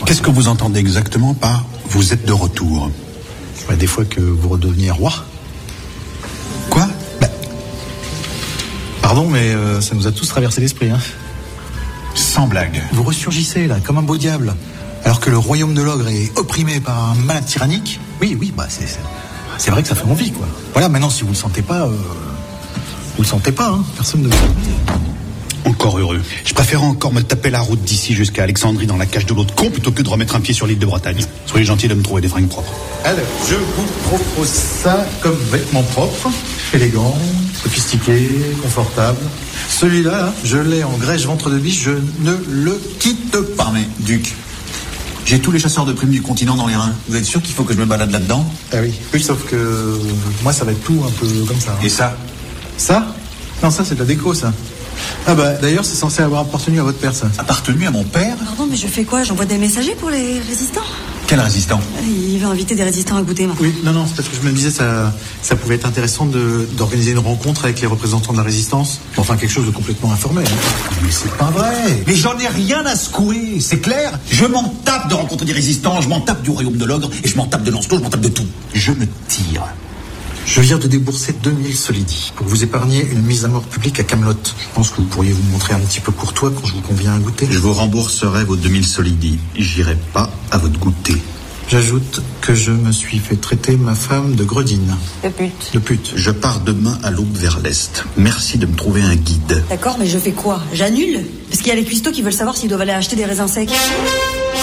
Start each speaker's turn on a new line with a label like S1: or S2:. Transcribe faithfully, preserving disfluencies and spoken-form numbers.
S1: Qu'est-ce que vous entendez exactement par « vous êtes de retour » ?
S2: Bah, des fois que vous redeveniez roi.
S1: Quoi ?
S2: Bah, pardon, mais euh, ça nous a tous traversé l'esprit. Hein.
S1: Sans blague.
S2: Vous ressurgissez, là, comme un beau diable. Alors que le royaume de l'ogre est opprimé par un malade tyrannique. Oui, oui, bah c'est, c'est, c'est vrai que ça fait envie, quoi. Voilà, maintenant, si vous le sentez pas, euh, vous le sentez pas, hein. Personne ne vous le...
S1: Encore heureux. Je préfère encore me taper la route d'ici jusqu'à Alexandrie dans la cage de l'autre con plutôt que de remettre un pied sur l'île de Bretagne. Soyez gentil de me trouver des fringues propres.
S2: Alors, je vous propose ça comme vêtement propre, élégant, sophistiqué, confortable. Celui-là, là, je l'ai en grèche ventre de biche, je ne le quitte pas.
S3: Mais, Duc, j'ai tous les chasseurs de primes du continent dans les reins. Vous êtes sûr qu'il faut que je me balade là-dedans ?
S2: Ah oui. Oui, sauf que moi, ça va être tout un peu comme ça. Hein.
S3: Et ça ?
S2: Ça ? Non, ça, c'est de la déco, ça. Ah bah, d'ailleurs, c'est censé avoir appartenu à votre père, ça.
S3: Appartenu à mon père ?
S4: Pardon, mais je fais quoi ? J'envoie des messagers pour les résistants ?
S3: Quel résistant ?
S4: Il veut inviter des résistants à goûter, maintenant.
S2: Oui, non, non, c'est parce que je me disais, ça, ça pouvait être intéressant de, d'organiser une rencontre avec les représentants de la résistance. Enfin, quelque chose de complètement informel. Hein.
S3: Mais c'est pas vrai. Mais j'en ai rien à secouer, c'est clair. Je m'en tape de rencontrer des résistants, je m'en tape du royaume de l'ogre, et je m'en tape de Lancelot, je m'en tape de tout. Je me tire.
S2: Je viens de débourser deux mille solidi pour vous épargner une mise à mort publique à Camelot. Je pense que vous pourriez vous montrer un petit peu courtois quand je vous conviens à goûter.
S3: Je vous rembourserai vos deux mille solidi. J'irai pas à votre goûter.
S2: J'ajoute que je me suis fait traiter ma femme de gredine.
S4: De pute.
S2: De pute.
S3: Je pars demain à l'aube vers l'est. Merci de me trouver un guide.
S4: D'accord, mais je fais quoi ? J'annule ? Parce qu'il y a les cuistots qui veulent savoir s'ils doivent aller acheter des raisins secs.